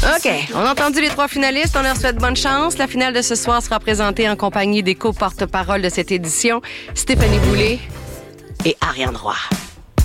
OK. On a entendu les 3 finalistes. On leur souhaite bonne chance. La finale de ce soir sera présentée en compagnie des co-porte-parole de cette édition, Stéphanie Boulay et Ariane Roy.